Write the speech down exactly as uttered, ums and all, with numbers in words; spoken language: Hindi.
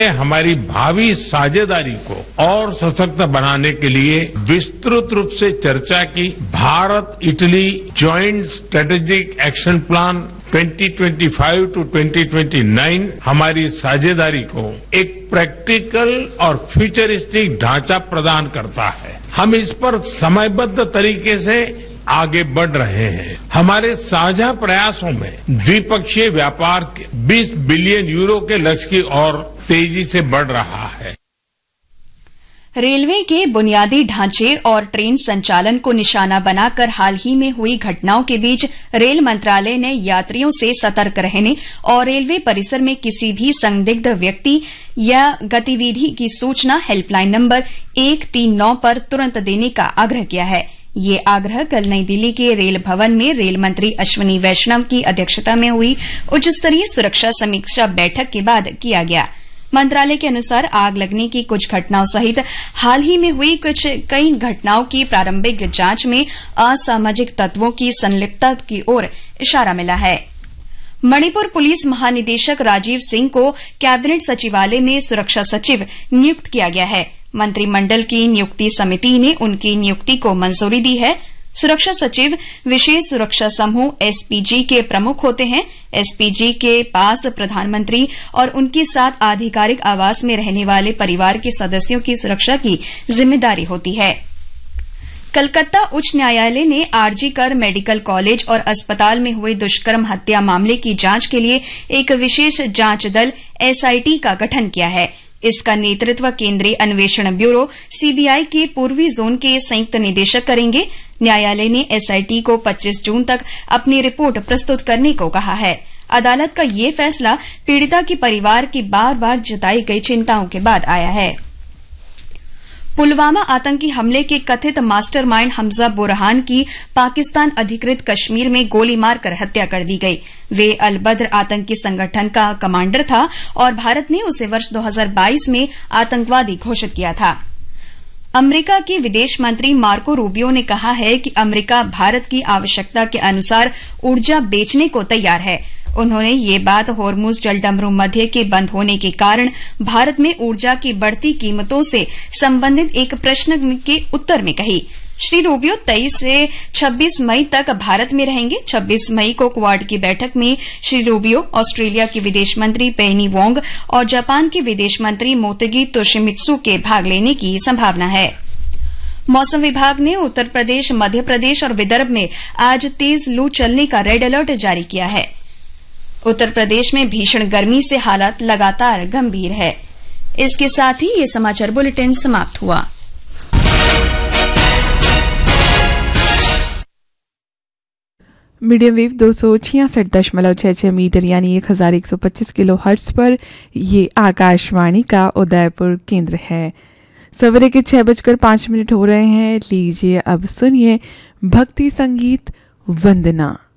हमारी भावी साझेदारी को और सशक्त बनाने के लिए विस्तृत रूप से चर्चा की। Bharat Italy joint strategic action plan twenty twenty five to twenty twenty nine हमारी साझेदारी को एक प्रैक्टिकल और फ्यूचरिस्टिक ढांचा प्रदान करता है। हम इस पर समयबद्ध तरीके से आगे बढ़ रहे हैं। हमारे साझा प्रयासों में द्विपक्षीय व्यापार बीस बिलियन यूरो के लक्ष्य की ओर तेजी से बढ़ रहा है। रेलवे के बुनियादी ढांचे और ट्रेन संचालन को निशाना बनाकर हाल ही में हुई घटनाओं के बीच रेल मंत्रालय ने यात्रियों से सतर्क रहने और रेलवे परिसर में किसी भी संदिग्ध व्यक्ति या गतिविधि की सूचना हेल्पलाइन नंबर एक तीन नौ पर तुरंत देने का आग्रह किया है। ये आग्रह कल नई दिल्ली के रेल भवन में रेल मंत्री अश्विनी वैष्णव की अध्यक्षता में हुई उच्च स्तरीय सुरक्षा समीक्षा बैठक के बाद किया गया। मंत्रालय के अनुसार आग लगने की कुछ घटनाओं सहित हाल ही में हुई कुछ कई घटनाओं की प्रारंभिक जांच में असामाजिक तत्वों की संलिप्तता की ओर इशारा मिला है। मणिपुर पुलिस महानिदेशक राजीव सिंह को कैबिनेट सचिवालय में सुरक्षा सचिव नियुक्त किया गया है। मंत्रिमंडल की नियुक्ति समिति ने उनकी नियुक्ति को मंजूरी दी है। सुरक्षा सचिव विशेष सुरक्षा समूह एसपीजी के प्रमुख होते हैं। एसपीजी के पास प्रधानमंत्री और उनके साथ आधिकारिक आवास में रहने वाले परिवार के सदस्यों की सुरक्षा की जिम्मेदारी होती है। कलकत्ता उच्च न्यायालय ने आरजी कर मेडिकल कॉलेज और अस्पताल में हुए दुष्कर्म हत्या मामले की जांच के लिए एक विशेष जांच दल एसआईटी का गठन किया है। इसका नेतृत्व केंद्रीय अन्वेषण ब्यूरो सीबीआई के पूर्वी जोन के संयुक्त निदेशक करेंगे। न्यायालय ने एसआईटी को पच्चीस जून तक अपनी रिपोर्ट प्रस्तुत करने को कहा है। अदालत का ये फैसला पीड़िता के परिवार की बार बार जताई गई चिंताओं के बाद आया है। पुलवामा आतंकी हमले के कथित मास्टरमाइंड हमजा बुरहान की पाकिस्तान अधिकृत कश्मीर में गोली मारकर हत्या कर दी गई। वे अल बद्र आतंकी संगठन का कमांडर था और भारत ने उसे वर्ष दो हज़ार बाईस में आतंकवादी घोषित किया था। अमेरिका के विदेश मंत्री मार्को रूबियो ने कहा है कि अमेरिका भारत की आवश्यकता के अनुसार ऊर्जा बेचने को तैयार है। उन्होंने ये बात होर्मुज जलडमरू मध्य के बंद होने के कारण भारत में ऊर्जा की बढ़ती कीमतों से संबंधित एक प्रश्न के उत्तर में कही। श्री रूबियो तेईस से छब्बीस मई तक भारत में रहेंगे। छब्बीस मई को क्वाड की बैठक में श्री रूबियो ऑस्ट्रेलिया के विदेश मंत्री पेनी वोंग और जापान के विदेश मंत्री मोतेगी तोशिमित्सु के भाग लेने की संभावना है। मौसम विभाग ने उत्तर प्रदेश, मध्य प्रदेश और विदर्भ में आज तेज लू चलने का रेड अलर्ट जारी किया है। उत्तर प्रदेश में भीषण गर्मी से हालात लगातार गंभीर है। इसके साथ ही ये समाचार बुलेटिन समाप्त हुआ। मीडियम वेव दो सौ छियासठ दशमलव छह छह मीटर यानी एक हजार एक सौ पच्चीस किलो हर्ट्ज पर ये आकाशवाणी का उदयपुर केंद्र है। सवेरे के छह बजकर पांच मिनट हो रहे हैं। लीजिए अब सुनिए भक्ति संगीत वंदना।